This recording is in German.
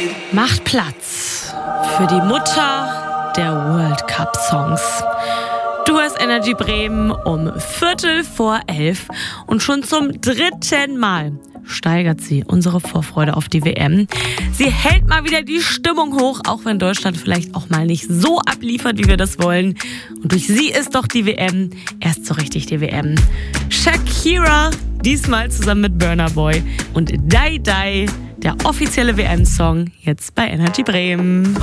Macht Platz für die Mutter der World Cup Songs. Du hörst Energy Bremen um 11:15 und schon zum 3. Mal steigert sie unsere Vorfreude auf die WM. Sie hält mal wieder die Stimmung hoch, auch wenn Deutschland vielleicht auch mal nicht so abliefert, wie wir das wollen. Und durch sie ist doch die WM erst so richtig die WM. Shakira, diesmal zusammen mit Burna Boy und Die Die, der offizielle WM-Song, jetzt bei Energy Bremen.